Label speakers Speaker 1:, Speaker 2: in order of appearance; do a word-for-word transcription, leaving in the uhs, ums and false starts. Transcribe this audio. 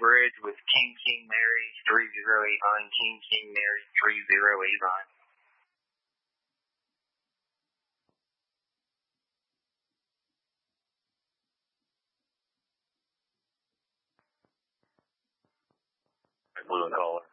Speaker 1: Bridge with King King Mary three zero eight nine, King King Mary three zero eight nine. Blue and collar.